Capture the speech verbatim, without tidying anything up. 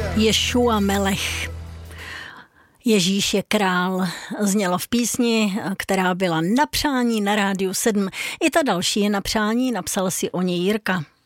Ješua Melech. Ježíš je král, znělo v písni, která byla na přání na Rádiu sedm. I ta další je na přání, napsal si o ní Jirka.